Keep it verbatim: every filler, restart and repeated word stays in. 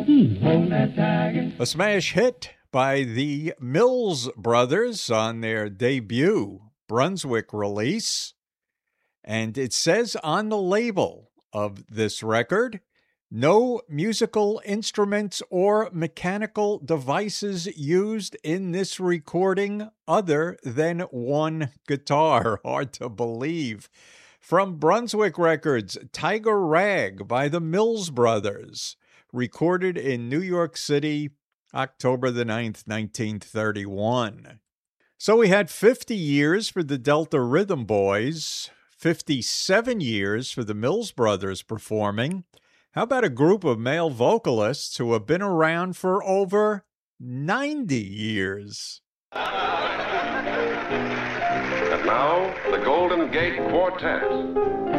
A smash hit by the Mills Brothers on their debut Brunswick release. And it says on the label of this record, no musical instruments or mechanical devices used in this recording other than one guitar. Hard to believe. From Brunswick Records, Tiger Rag by the Mills Brothers, recorded in New York City, October the ninth, nineteen thirty-one. So we had fifty years for the Delta Rhythm Boys, fifty-seven years for the Mills Brothers performing. How about a group of male vocalists who have been around for over ninety years? And now, the Golden Gate Quartet.